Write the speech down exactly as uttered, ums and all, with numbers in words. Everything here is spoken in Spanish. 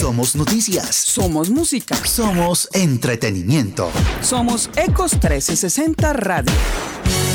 Somos noticias. Somos música. Somos entretenimiento. Somos Ecos trescientos sesenta Radio.